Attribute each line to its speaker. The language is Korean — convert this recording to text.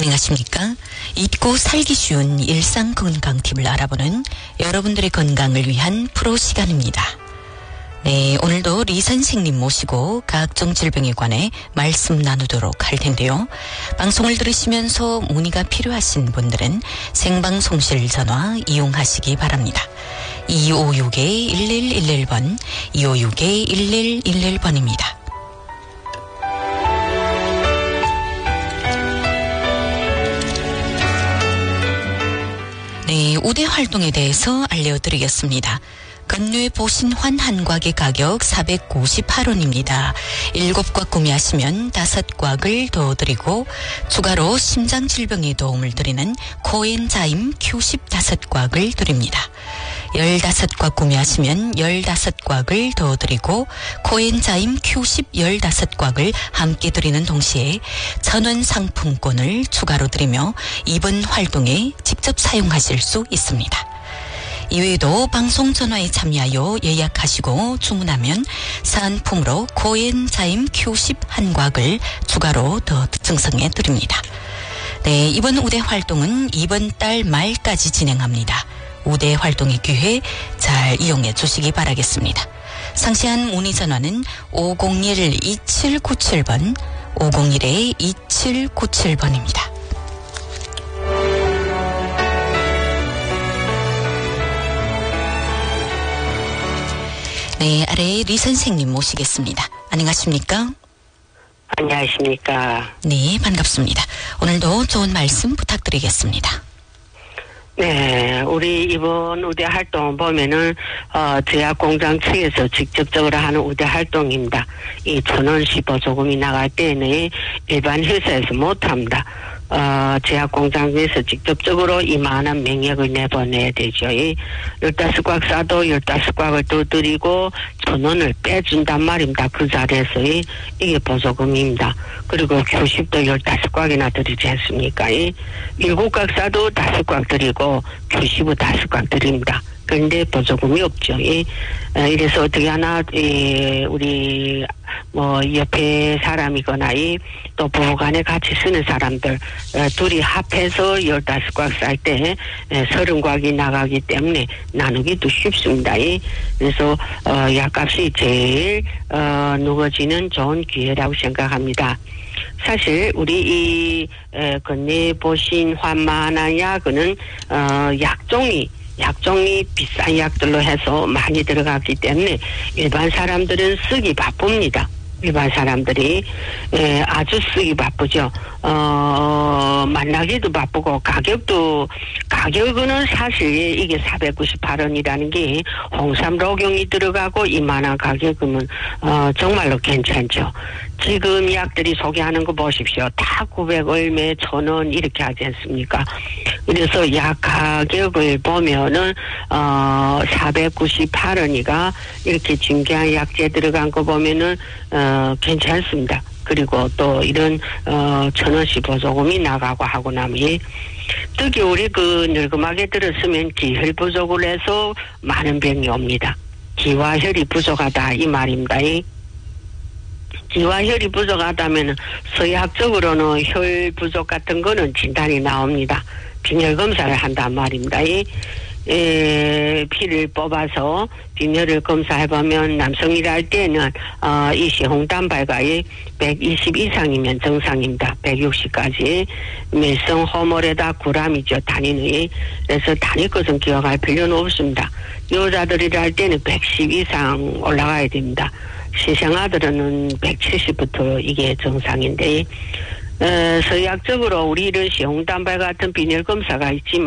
Speaker 1: 안녕하십니까? 잊고 살기 쉬운 일상 건강 팁을 알아보는 여러분들의 건강을 위한 프로 시간입니다. 네, 오늘도 리 선생님 모시고 각종 질병에 관해 말씀 나누도록 할 텐데요. 방송을 들으시면서 문의가 필요하신 분들은 생방송실 전화 이용하시기 바랍니다. 2561-1111번, 2561-1111번입니다. 네, 우대 활동에 대해서 알려드리겠습니다. 건뇌 보신환 한곽의 가격 498원입니다. 7곽 구매하시면 5곽을 더 드리고 추가로 심장질병에 도움을 드리는 코엔자임 Q10 5곽을 드립니다. 15곽 구매하시면 15곽을 더 드리고 코엔자임 Q10 15곽을 함께 드리는 동시에 1,000원 상품권을 추가로 드리며 이번 활동에 직접 사용하실 수 있습니다. 이외에도 방송 전화에 참여하여 예약하시고 주문하면 사은품으로 코엔자임 Q10 한곽을 추가로 더 증정해 드립니다. 네, 이번 우대 활동은 이번 달 말까지 진행합니다. 우대 활동의 기회 잘 이용해 주시기 바라겠습니다. 상세한 문의 전화는 501-2797번, 501-2797번입니다. 네, 아래에 리 선생님 모시겠습니다. 안녕하십니까?
Speaker 2: 안녕하십니까?
Speaker 1: 네, 반갑습니다. 오늘도 좋은 말씀 부탁드리겠습니다.
Speaker 2: 네, 우리 이번 우대 활동 보면은 제약공장 측에서 직접적으로 하는 우대 활동입니다. 이 1,000원씩 보조금이 나갈 때는 일반 회사에서 못합니다. 제약공장에서 직접적으로 이만한 명액을 내보내야 되죠. 15곽 싸도 15곽을 더 드리고 1,000원을 빼준단 말입니다. 그 자리에서 이게 보조금입니다. 그리고 교십도 15곽이나 드리지 않습니까? 7곽 싸도 5곽 드리고 교십은 5곽 드립니다. 그런데 보조금이 없죠. 이래서 어떻게 하나, 우리, 옆에 사람이거나, 또 부부간에 같이 쓰는 사람들, 둘이 합해서 15곽 쌀 때, 30곽이 나가기 때문에 나누기도 쉽습니다. 그래서, 약값이 제일, 누거지는 좋은 기회라고 생각합니다. 사실, 우리 이, 건네 보신 환만한 약은, 약종이 비싼 약들로 해서 많이 들어가기 때문에 일반 사람들은 쓰기 바쁩니다. 일반 사람들이 아주 쓰기 바쁘죠. 만나기도 바쁘고 가격은 사실 이게 498원이라는 게 홍삼 녹용이 들어가고 이만한 가격은 정말로 괜찮죠. 지금 약들이 소개하는 거 보십시오. 다 900얼마 1,000원 이렇게 하지 않습니까? 그래서 약 가격을 보면은 498원이가 이렇게 중개한 약재 들어간 거 보면은 괜찮습니다. 그리고 또 이런 1,000원씩 보조금이 나가고 하고 나면 특히 우리 그 늙음하게 들었으면 기혈 부족을 해서 많은 병이 옵니다. 기와 혈이 부족하다 이 말입니다. 기와 혈이 부족하다면 서의학적으로는 혈 부족 같은 거는 진단이 나옵니다. 빈혈 검사를 한단 말입니다. 피를 뽑아서 빈혈을 검사해보면 남성이라 할 때는 이 시홍단발가 120 이상이면 정상입니다. 160까지 매성 호몰에다 구람이죠. 단위는. 그래서 단위 것은 기억할 필요는 없습니다. 여자들이라 할 때는 110 이상 올라가야 됩니다. 신생아들은 170부터 이게 정상인데 서의학적으로 우리 이런 시홍단발 같은 빈혈 검사가 있지만